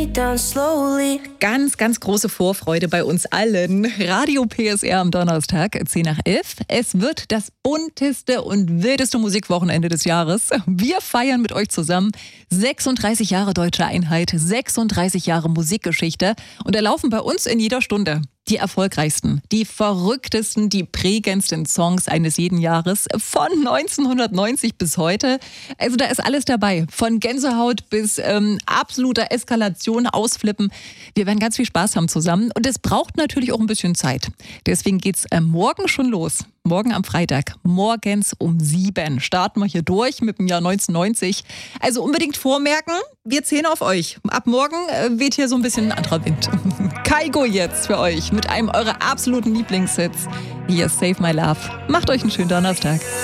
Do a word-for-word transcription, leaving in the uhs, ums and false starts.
down slowly. Ganz, ganz große Vorfreude bei uns allen. Radio P S R am Donnerstag, zehn nach elf. Es wird das bunteste und wildeste Musikwochenende des Jahres. Wir feiern mit euch zusammen sechsunddreißig Jahre deutsche Einheit, sechsunddreißig Jahre Musikgeschichte und erlaufen bei uns in jeder Stunde die erfolgreichsten, die verrücktesten, die prägendsten Songs eines jeden Jahres von neunzehnhundertneunzig bis heute. Also da ist alles dabei, von Gänsehaut bis ähm, absoluter Eskalation, Ausflippen. Wir werden ganz viel Spaß haben zusammen und es braucht natürlich auch ein bisschen Zeit. Deswegen geht's äh, morgen schon los. Morgen am Freitag, morgens um sieben, starten wir hier durch mit dem Jahr neunzehnhundertneunzig. Also unbedingt vormerken, wir zählen auf euch. Ab morgen äh, weht hier so ein bisschen ein anderer Wind. Kygo jetzt für euch mit einem eurer absoluten Lieblingshits. Hier ist Save My Love. Macht euch einen schönen Donnerstag.